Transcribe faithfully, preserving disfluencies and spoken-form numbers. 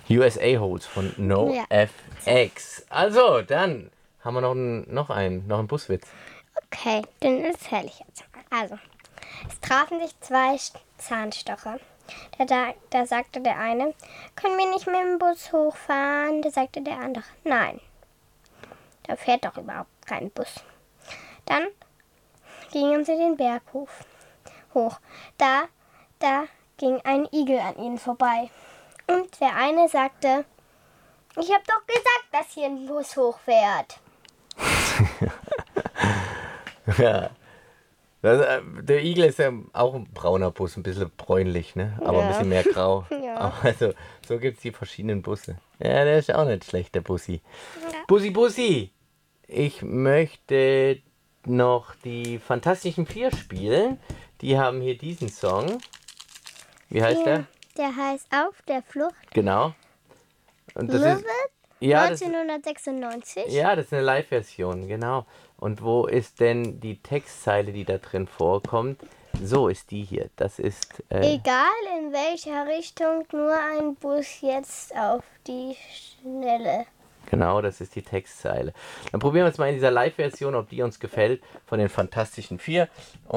U S A Holds von Ja. NoFX. Also, dann haben wir noch einen, noch einen, noch einen Buswitz. Okay, dann erzähle ich jetzt mal. Also, es trafen sich zwei Zahnstocher. Da, da, da sagte der eine, können wir nicht mit dem Bus hochfahren? Da sagte der andere, nein. Da fährt doch überhaupt kein Bus. Dann gingen sie den Berg hoch. hoch. Da, da ging ein Igel an ihnen vorbei. Und der eine sagte, ich habe doch gesagt, dass hier ein Bus hochfährt. Ja. Das, äh, der Igel ist ja auch ein brauner Bus, ein bisschen bräunlich, ne? Aber Ja. ein bisschen mehr grau. Ja. Aber also, so gibt es die verschiedenen Busse. Ja, der ist auch nicht schlecht, der Bussi. Ja. Bussi, Bussi! Ich möchte noch die Fantastischen Vier spielen. Die haben hier diesen Song. Wie heißt der? Der heißt Auf der Flucht. Genau. Und das Love ist, It ja, das, neunzehnhundertsechsundneunzig. ja, das ist eine Live-Version, genau. Und wo ist denn die Textzeile, die da drin vorkommt? So ist die hier. Das ist. Äh, Egal in welcher Richtung, nur ein Bus jetzt auf die Schnelle. Genau, das ist die Textzeile. Dann probieren wir es mal in dieser Live-Version, ob die uns gefällt, von den Fantastischen Vier.